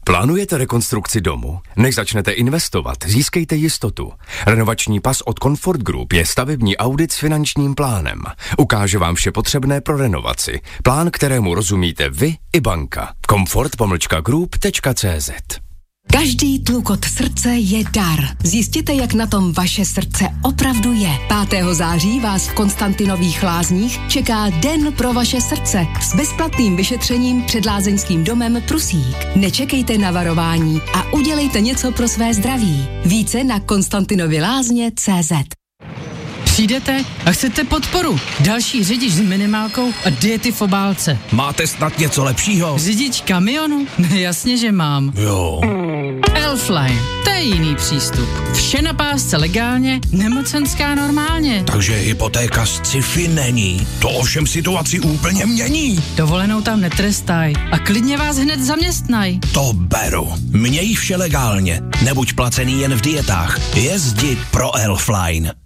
Plánujete rekonstrukci domu? Než začnete investovat, získejte jistotu. Renovační pas od Comfort Group je stavební audit s finančním plánem. Ukáže vám vše potřebné pro renovaci. Plán, kterému rozumíte vy i banka. comfort-group.cz. Každý tlukot srdce je dar. Zjistěte, jak na tom vaše srdce opravdu je. 5. září vás v Konstantinových Lázních čeká Den pro vaše srdce s bezplatným vyšetřením před lázeňským domem Prusík. Nečekejte na varování a udělejte něco pro své zdraví. Více na konstantinovylázně.cz. Přijdete a chcete podporu. Další řidič s minimálkou a diety v obálce. Máte snad něco lepšího? Řidič kamionu? Jasně, že mám. Jo. Elfline, to je jiný přístup. Vše na pásce legálně, nemocenská normálně. Takže hypotéka z sci-fi není. To ovšem situaci úplně mění. Dovolenou tam netrestaj a klidně vás hned zaměstnaj. To beru. Měj vše legálně. Nebuď placený jen v dietách. Jezdi pro Elfline.